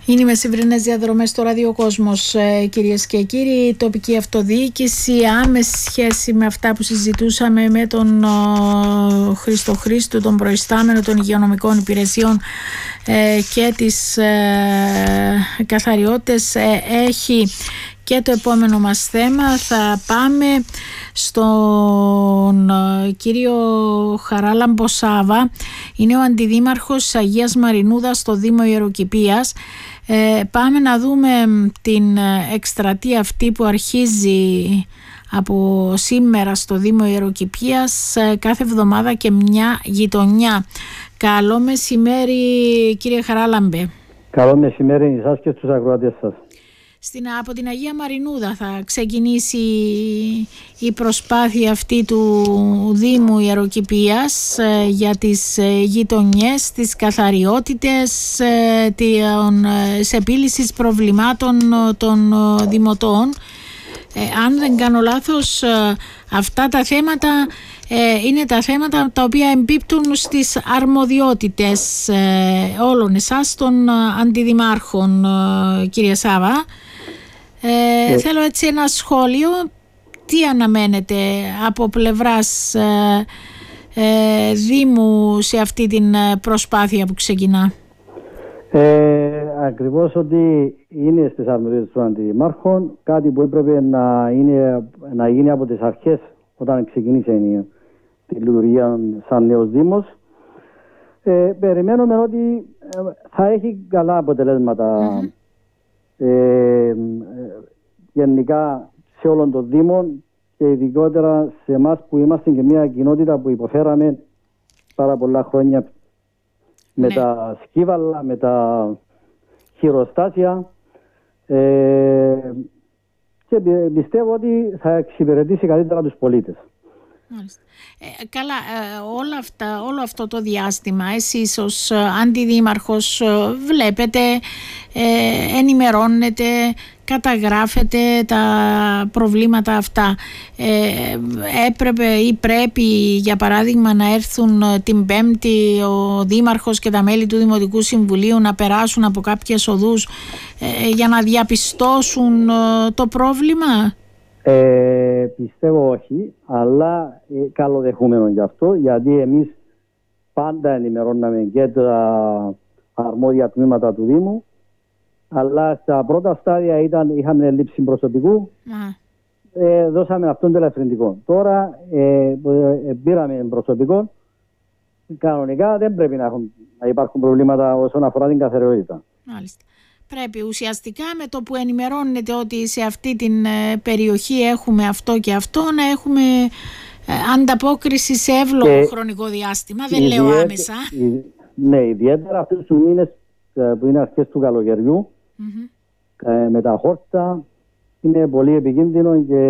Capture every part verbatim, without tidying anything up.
Είναι οι μεσημβρινές διαδρομές στο ραδιοκόσμος, κυρίες και κύριοι. Η τοπική αυτοδιοίκηση, άμεση σχέση με αυτά που συζητούσαμε με τον ο, Χρήστο Χρήστου, τον προϊστάμενο των υγειονομικών υπηρεσιών ε, και τις ε, καθαριότητες, ε, έχει και το επόμενο μας θέμα. Θα πάμε στον κύριο Χαράλαμπο Σάβα. Είναι ο αντιδήμαρχος Αγίας Μαρινούδας στο Δήμο Ιεροκηπείας. Ε, πάμε να δούμε την εκστρατεία αυτή που αρχίζει από σήμερα στο Δήμο Ιεροκηπείας, κάθε εβδομάδα και μια γειτονιά. Καλό μεσημέρι, κύριε Χαράλαμπε. Καλό μεσημέρι εσάς και στους ακροατές σας. Στην, από την Αγία Μαρινούδα θα ξεκινήσει η προσπάθεια αυτή του Δήμου Ιεροκηπείας ε, για τις ε, γειτονιές, τις καθαριότητες, ε, της επίλυσης προβλημάτων ε, των ε, δημοτών. Ε, αν δεν κάνω λάθος, ε, αυτά τα θέματα ε, είναι τα θέματα τα οποία εμπίπτουν στις αρμοδιότητες ε, όλων εσάς των ε, αντιδημάρχων, ε, κύριε Σάβα. Ε, ε, θέλω έτσι ένα σχόλιο. Τι αναμένετε από πλευράς ε, ε, Δήμου σε αυτή την προσπάθεια που ξεκινά? Ε, ακριβώς ότι είναι στις αρμοδιότητες των αντιδημάρχων, κάτι που έπρεπε να, είναι, να γίνει από τις αρχές όταν ξεκινήσε τη λειτουργία σαν νέος Δήμος. Ε, περιμένουμε ότι θα έχει καλά αποτελέσματα. Mm-hmm. Ε, γενικά σε όλων των Δήμων και ειδικότερα σε εμάς που είμαστε και μια κοινότητα που υποφέραμε πάρα πολλά χρόνια με ναι. τα σκύβαλα, με τα χειροστάσια, ε, και πιστεύω ότι θα εξυπηρετήσει καλύτερα τους πολίτες. Ε, καλά, ε, όλα αυτά, όλο αυτό το διάστημα εσείς ως αντιδήμαρχος βλέπετε, ε, ενημερώνετε, καταγράφετε τα προβλήματα αυτά. Ε, έπρεπε ή πρέπει, για παράδειγμα, να έρθουν την Πέμπτη ο Δήμαρχος και τα μέλη του Δημοτικού Συμβουλίου να περάσουν από κάποιες οδούς ε, για να διαπιστώσουν ε, το πρόβλημα? Ε, πιστεύω όχι, αλλά ε, καλοδεχούμενο γι' αυτό, γιατί εμείς πάντα ενημερώναμε και τα αρμόδια τμήματα του Δήμου, αλλά στα πρώτα στάδια ήταν, είχαμε έλλειψη προσωπικού, mm. ε, δώσαμε αυτόν το ελαφρυντικό. Τώρα ε, ε, πήραμε προσωπικό, κανονικά δεν πρέπει να, έχουν, να υπάρχουν προβλήματα όσον αφορά την καθαριότητα. Μάλιστα. Πρέπει ουσιαστικά με το που ενημερώνεται ότι σε αυτή την ε, περιοχή έχουμε αυτό και αυτό, να έχουμε ε, ανταπόκριση σε εύλογο και χρονικό διάστημα. Δεν ιδιαίτερα, λέω άμεσα. Η, ναι, ιδιαίτερα αυτούς τους μήνες ε, που είναι αρχές του καλοκαιριού, mm-hmm. ε, με τα χόρτα, είναι πολύ επικίνδυνο και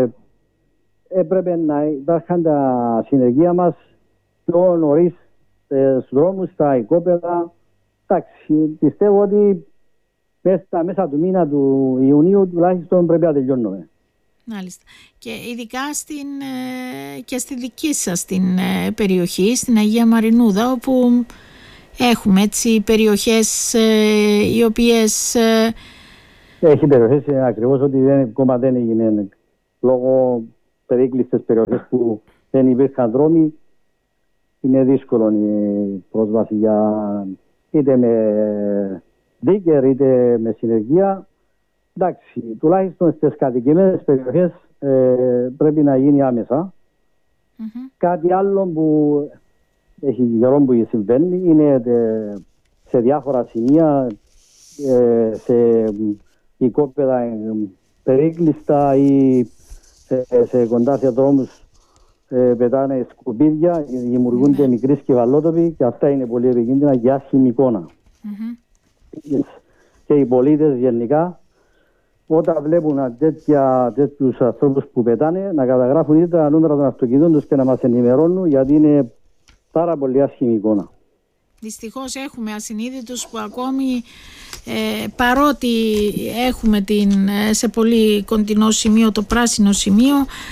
έπρεπε να υπάρχουν τα συνεργεία μας πιο νωρίς ε, στους δρόμους, στα οικόπεδα. Εντάξει, πιστεύω ότι στα μέσα του μήνα του Ιουνίου τουλάχιστον πρέπει να τελειώνουμε. Μάλιστα. Και ειδικά στην, και στη δική σας την περιοχή, στην Αγία Μαρινούδα, όπου έχουμε έτσι περιοχές οι οποίες... Έχει περιοχές ακριβώς ότι δεν, ακόμα δεν έγινε λόγω περίκλειστες περιοχές που δεν υπήρχαν δρόμοι. Είναι δύσκολο η πρόσβαση για είτε με δίκερ είτε με συνεργεία. Εντάξει, τουλάχιστον στις κατοικημένες περιοχές ε, πρέπει να γίνει άμεσα. Mm-hmm. Κάτι άλλο που έχει καιρό που συμβαίνει είναι ε, σε διάφορα σημεία, ε, σε οικόπεδα ε, περίκλειστα ή σε, σε κοντά σε δρόμους ε, πετάνε σκουπίδια, δημιουργούνται mm-hmm. μικροί σκυβαλότοποι και αυτά είναι πολύ επικίνδυνα και άσχημη εικόνα. Mm-hmm. Και οι πολίτες γενικά, όταν βλέπουν τέτοια, τέτοιους ανθρώπους που πετάνε, να καταγράφουν είτε τα νούμερα των αυτοκινήτων τους και να μας ενημερώνουν, γιατί είναι πάρα πολύ άσχημη εικόνα. Δυστυχώς έχουμε ασυνείδητους που ακόμη ε, παρότι έχουμε την, σε πολύ κοντινό σημείο, το πράσινο σημείο,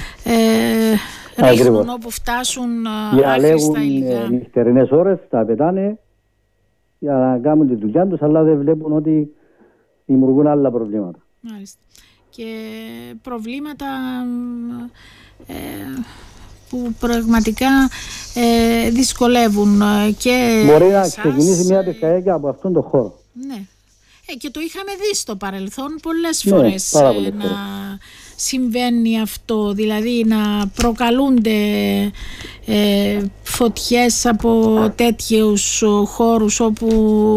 ε, ρίχνουν όπου φτάσουν άχρηστα υλικά. Διαλέγουν νυχτερινές ώρες, τα πετάνε για να κάνουν τη δουλειά τους, αλλά δεν βλέπουν ότι δημιουργούν άλλα προβλήματα. Μάλιστα. Και προβλήματα ε, που πραγματικά ε, δυσκολεύουν και μπορεί να εσάς, ξεκινήσει μια πυρκαγιά και από αυτόν τον χώρο. Ναι. Ε, και το είχαμε δει στο παρελθόν πολλές ναι, φορές ε, να φορές. συμβαίνει αυτό, δηλαδή να προκαλούνται ε, φωτιές από τέτοιους χώρους όπου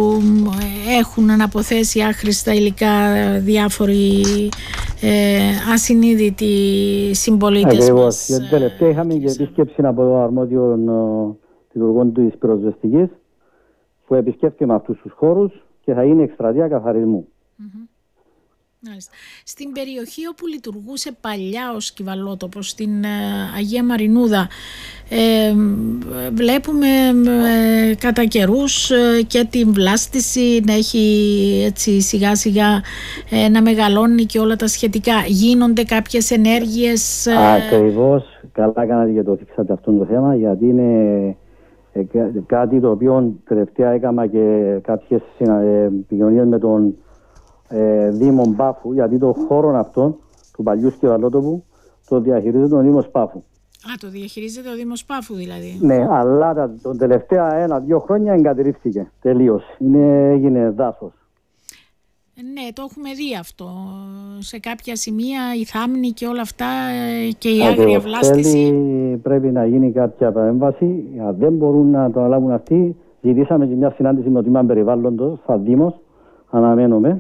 έχουν αναποθέσει άχρηστα υλικά διάφοροι ε, ασυνείδητοι συμπολίτες. Ακριβώς. μας. Γιατί τελευταία είχαμε και επίσκεψη από το αρμόδιο λειτουργών της πυροσβεστικής που επισκέφθηκε με αυτούς τους χώρους και θα είναι εκστρατεία καθαρισμού. Mm-hmm. Στην περιοχή όπου λειτουργούσε παλιά ο σκυβαλότοπος, στην ε, Αγία Μαρινούδα, ε, βλέπουμε ε, κατά καιρούς ε, και την βλάστηση να έχει έτσι σιγά σιγά ε, να μεγαλώνει και όλα τα σχετικά. Γίνονται κάποιες ενέργειες? Ε... Ακριβώς, καλά κάνατε και το θίξατε αυτό το θέμα, γιατί είναι ε, κάτι το οποίο τελευταία έκανα και κάποιες ε, επικοινωνίες με τον Ε, Δήμο Πάφου, γιατί το χώρο αυτό του παλιού σκυβαλότοπου το διαχειρίζεται ο Δήμος Πάφου. Α, το διαχειρίζεται ο Δήμος Πάφου δηλαδή. Ναι, αλλά τα, τον τελευταία ένα-δύο χρόνια εγκατηρύφθηκε τελείως. Είναι, έγινε δάσος. Ναι, το έχουμε δει αυτό. Σε κάποια σημεία η θάμνη και όλα αυτά και η άγρια βλάστηση. Θέλει, πρέπει να γίνει κάποια παρέμβαση. Αν δεν μπορούν να το αναλάβουν αυτοί, ζητήσαμε και μια συνάντηση με το Τμήμα Περιβάλλοντος, θα Δήμος, αναμένουμε.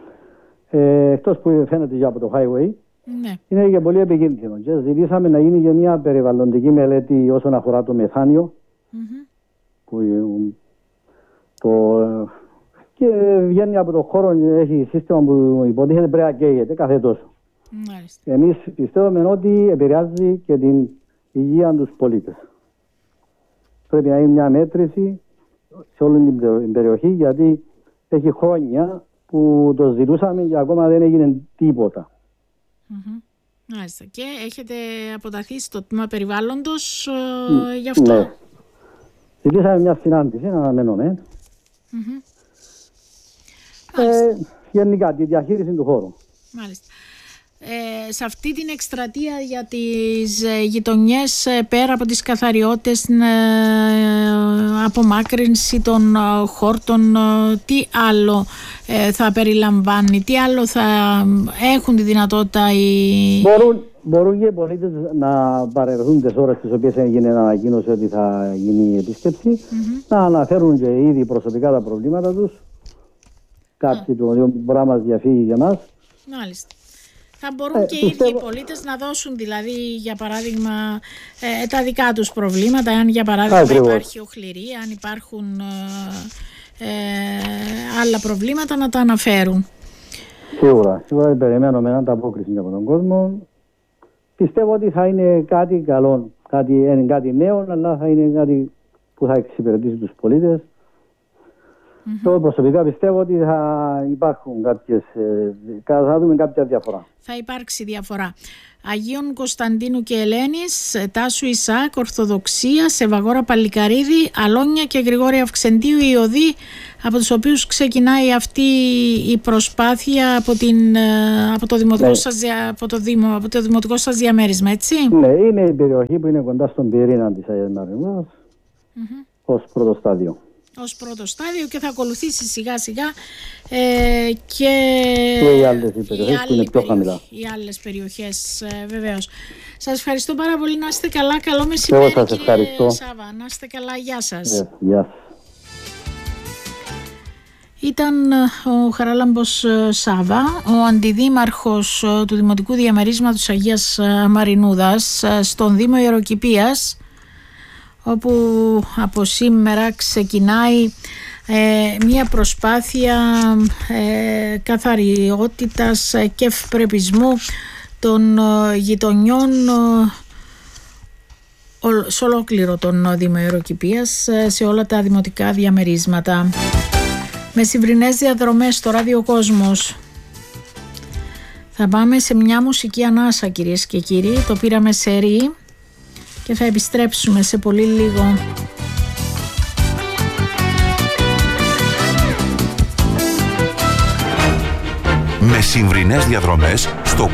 Ε, εκτός που φαίνεται και από το highway, ναι. Είναι και πολύ επικίνδυνο. Και ζητήσαμε να γίνει και μια περιβαλλοντική μελέτη όσον αφορά το μεθάνιο. Mm-hmm. Που, το, και βγαίνει από το χώρο και έχει σύστημα που υποτίθεται πρέπει να καίγεται κάθε τόσο. Μάλιστα. Εμείς πιστεύουμε ότι επηρεάζει και την υγεία τους πολίτες. Πρέπει να είναι μια μέτρηση σε όλη την περιοχή, γιατί έχει χρόνια που το ζητούσαμε και ακόμα δεν έγινε τίποτα. Mm-hmm. Μάλιστα. Και έχετε αποταθεί στο Τμήμα Περιβάλλοντος ε, γι' αυτό. Ναι. Ζητήσαμε μια συνάντηση, να αναμένουμε. Mm-hmm. Ε, γενικά, τη διαχείριση του χώρου. Μάλιστα. Ε, σε αυτή την εκστρατεία για τις ε, γειτονιές, ε, πέρα από τις καθαριότητες, την ε, απομάκρυνση των ε, χόρτων, ε, τι άλλο ε, θα περιλαμβάνει, τι άλλο θα έχουν τη δυνατότητα οι... Μπορούν, μπορούν και οι πολίτες να παρεργούν τις ώρες τις οποίες έγινε ανακοίνωση ότι θα γίνει η επίσκεψη, mm-hmm. να αναφέρουν και ήδη προσωπικά τα προβλήματα τους, κάτι το οποίο μπορεί να μας διαφύγει για μας. Μάλιστα. Θα μπορούν ε, και οι ίδιοι οι πολίτες να δώσουν, δηλαδή, για παράδειγμα, ε, τα δικά τους προβλήματα, αν για παράδειγμα Ακριβώς. υπάρχει οχληρή, αν υπάρχουν ε, ε, άλλα προβλήματα, να τα αναφέρουν. Σίγουρα, σίγουρα περιμένουμε έναν ανταπόκριση από τον κόσμο. Πιστεύω ότι θα είναι κάτι καλό, κάτι, είναι κάτι νέο, αλλά θα είναι κάτι που θα εξυπηρετήσει τους πολίτες. Mm-hmm. Το προσωπικά πιστεύω ότι θα υπάρχουν κάποιες, θα δούμε κάποια διαφορά. Θα υπάρξει διαφορά. Αγίων Κωνσταντίνου και Ελένης, Τάσου Ισάκ, Ορθοδοξία, Σεβαγόρα Παλικαρίδη, Αλόνια και Γρηγόρη Αυξεντίου, οι οδοί από τους οποίους ξεκινάει αυτή η προσπάθεια από, την, από, το, δημοτικό ναι. σας, από, το, δημο, από το δημοτικό σας διαμέρισμα, έτσι. Ναι, είναι η περιοχή που είναι κοντά στον πυρήνα της Αγίας Μαρινούδας, mm-hmm. ως πρώτο στάδιο. ως πρώτο στάδιο και θα ακολουθήσει σιγά σιγά ε, και, και οι άλλες οι περιοχές που είναι πιο χαμηλά. Οι άλλες περιοχές ε, βεβαίως. Σας ευχαριστώ πάρα πολύ, να είστε καλά, καλό μεσημέρι Εγώ σας ευχαριστώ. κύριε Σάβα, να είστε καλά, γεια σας. Yeah, γεια σας. Ήταν ο Χαράλαμπος Σάβα, ο αντιδήμαρχος του Δημοτικού Διαμερίσματος Αγίας Μαρινούδας στον Δήμο Ιεροκηπείας, όπου από σήμερα ξεκινάει ε, μια προσπάθεια ε, καθαριότητας και ευπρεπισμού των ε, γειτονιών ε, σε ολόκληρο τον Δήμο Ιεροκηπείας, ε, σε όλα τα δημοτικά διαμερίσματα. Μεσημβρινές διαδρομές στο Ράδιο Κόσμος. Θα πάμε σε μια μουσική ανάσα, κυρίες και κύριοι, το πήραμε σε ρί και θα επιστρέψουμε σε πολύ λίγο. με συμβρινές διαδρομές στο